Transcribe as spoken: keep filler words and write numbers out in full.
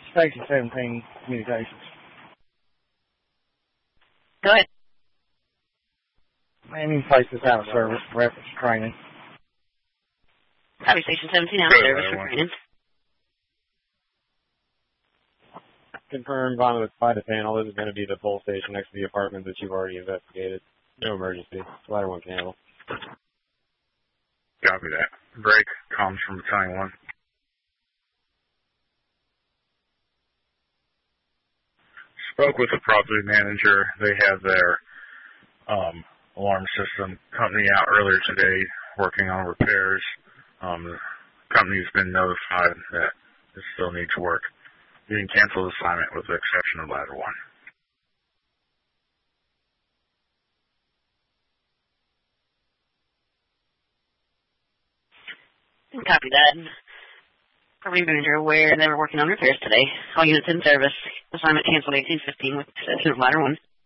Station seventeen Communications. Go ahead. Man, you place this out of service for reference training. Copy, Station seventeen out of service for training. Confirm bond with by the panel. This is going to be the pole station next to the apartment that you've already investigated. No emergency. Ladder one can handle. Copy that. Break. Comms from battalion one. Spoke with the property manager. They have their um, alarm system company out earlier today working on repairs. Um, the company's been notified that it still needs work. You can cancel the assignment with the exception of ladder one. Copy that. Property manager aware they were working on repairs today. All units in service. Assignment canceled eighteen fifteen with exception of ladder one.